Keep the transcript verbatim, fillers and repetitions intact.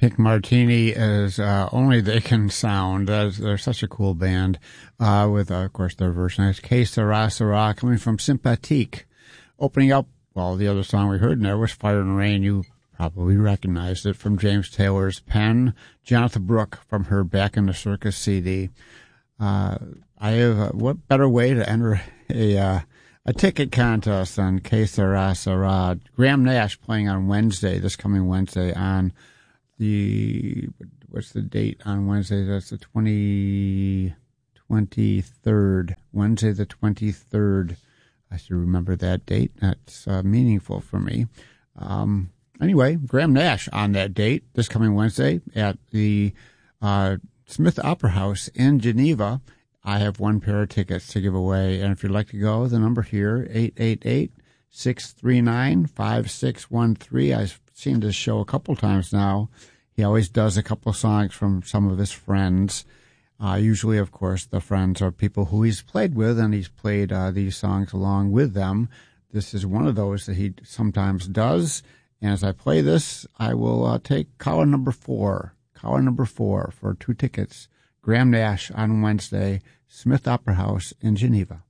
Pink Martini is uh, only they can sound. That's, they're such a cool band uh, with, uh, of course, their version. It's Que Sera Sera coming from Sympathique. Opening up, well, the other song we heard in there was Fire and Rain. You probably recognized it from James Taylor's pen. Jonathan Brooke from her Back in the Circus C D. Uh, I have, uh, what better way to enter a uh, a ticket contest than Que Sera Sera? Graham Nash playing on Wednesday, this coming Wednesday on the, what's the date on Wednesday? That's the twenty, twenty-third. Wednesday the twenty-third. I should remember that date. That's uh, meaningful for me. Um, anyway, Graham Nash on that date, this coming Wednesday at the uh, Smith Opera House in Geneva. I have one pair of tickets to give away. And if you'd like to go, the number here, eight eight eight, six three nine, five six one three. I've seen this show a couple times now. He always does a couple songs from some of his friends. Uh, usually, of course, the friends are people who he's played with, and he's played uh, these songs along with them. This is one of those that he sometimes does. And as I play this, I will uh, take caller number four, caller number four for two tickets. Graham Nash on Wednesday, Smith Opera House in Geneva.